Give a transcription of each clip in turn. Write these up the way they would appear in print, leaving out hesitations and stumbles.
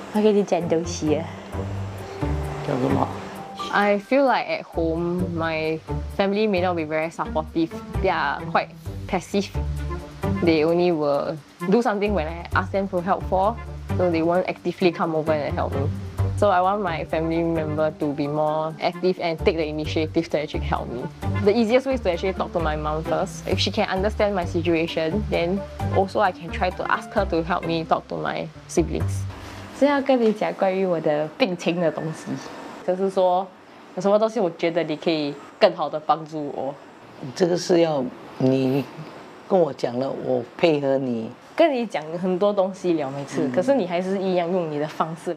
我给你讲东西啊。 讲什么？ I feel like at home, my family may not be very supportive. They are quite passive. They only will do something when I ask them for help for, so they won't actively come over and help me. So I want my family member to be more active and take the initiative to actually help me. The easiest way is to actually talk to my mom first. If she can understand my situation, then also I can try to ask her to help me talk to my siblings. 是要跟你讲关于我的病情的东西，就是说有什么东西我觉得你可以更好的帮助我。 这个是要你跟我讲了，我配合你。 跟你讲很多东西了每次，可是你还是一样用你的方式。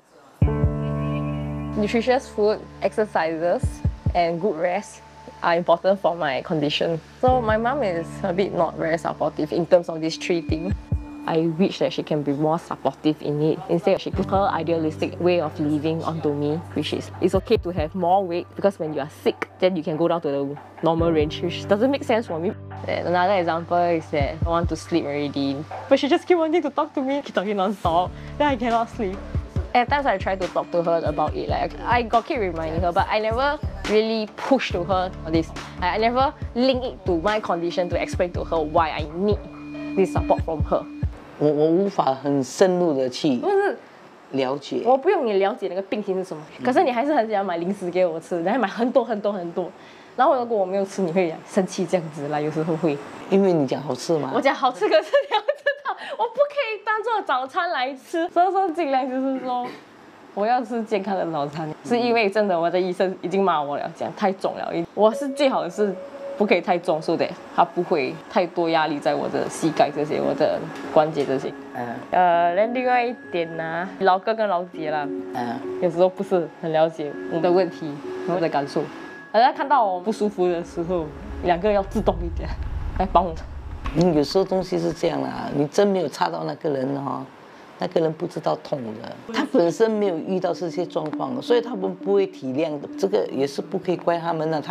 Nutritious food, exercises, and good rest are important for my condition. So my mom is a bit not very supportive in terms of these three things. I wish that she can be more supportive in it. Instead, she put her idealistic way of living onto me, which is it's okay to have more weight because when you are sick, then you can go down to the normal range, which doesn't make sense for me. And another example is that I want to sleep already, but she just keep wanting to talk to me, keep talking non-stop, then I cannot sleep. At times I try to talk to her about it, like I got keep reminding her, but I never really push to her on this. I never link it to my condition to explain to her why I need this support from her. 我无法很深入的去不是， 了解。 我不用你了解那个病情是什么，可是你还是很想买零食给我吃，然后买很多很多很多。然后如果我没有吃，你会生气这样子啦，有时候会。 因为你讲好吃嘛。 我讲好吃，可是你要知道，我不可以当做早餐来吃，所以说尽量就是说，我要吃健康的早餐。是因为真的，我的医生已经骂我了，讲太重了。我是最好的是不可以太重，so that它不会太多压力在我的膝盖这些、我的关节这些。那另外一点呢，老哥跟老姐啦，有时候不是很了解我的问题、我的感受。好像看到我不舒服的时候，两个要自动一点来帮我。 有时候东西是这样啦，你真没有插到那个人哦，那个人不知道痛的，他本身没有遇到这些状况，所以他们不会体谅的，这个也是不可以怪他们的。